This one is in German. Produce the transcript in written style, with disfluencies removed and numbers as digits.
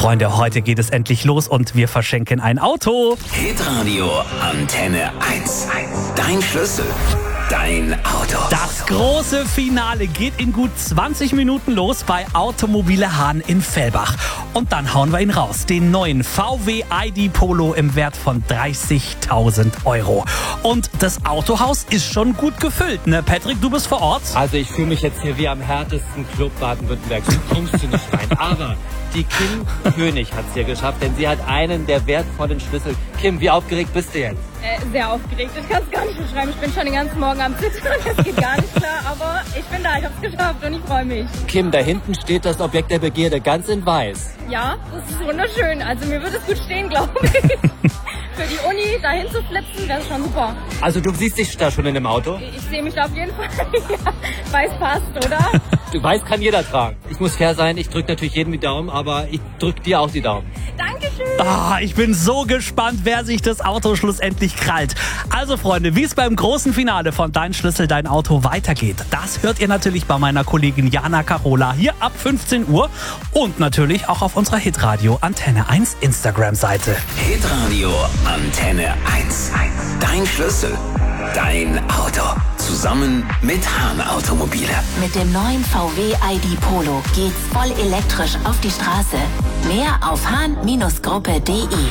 Freunde, heute geht es endlich los und wir verschenken ein Auto. Hitradio Antenne 1. Dein Schlüssel, dein Auto. Das große Finale geht in gut 20 Minuten los bei Automobile Hahn in Fellbach. Und dann hauen wir ihn raus, den neuen VW ID Polo im Wert von 30.000 €. Und das Autohaus ist schon gut gefüllt, ne? Patrick, du bist vor Ort? Also ich fühle mich jetzt hier wie am härtesten Club Baden-Württembergs. Du kommst hier nicht rein. Aber die Kim König hat es hier geschafft, denn sie hat einen der wertvollen Schlüssel. Kim, wie aufgeregt bist du jetzt? Sehr aufgeregt. Ich kann es gar nicht beschreiben. Ich bin schon den ganzen Morgen am Zittern. Das geht gar nicht klar. Aber ich bin da. Ich habe es geschafft und ich freue mich. Kim, da hinten steht das Objekt der Begierde ganz in weiß. Ja, das ist wunderschön. Also mir würde es gut stehen, glaube ich. Für die Uni dahin zu flitzen, wäre schon super. Also du siehst dich da schon in dem Auto? Ich sehe mich da auf jeden Fall. Ja, weiß passt, oder? Du weißt, kann jeder tragen. Ich muss fair sein, ich drücke natürlich jedem die Daumen, aber ich drücke dir auch die Daumen. Dankeschön. Ich bin so gespannt, wer sich das Auto schlussendlich krallt. Also Freunde, wie es beim großen Finale von Dein Schlüssel, dein Auto weitergeht, das hört ihr natürlich bei meiner Kollegin Jana Carola hier ab 15 Uhr und natürlich auch auf unserer Hitradio Antenne 1 Instagram-Seite. Hitradio Antenne 1. Dein Schlüssel, dein Auto. Zusammen mit Hahn Automobile. Mit dem neuen VW ID Polo geht's voll elektrisch auf die Straße. Mehr auf hahn-gruppe.de.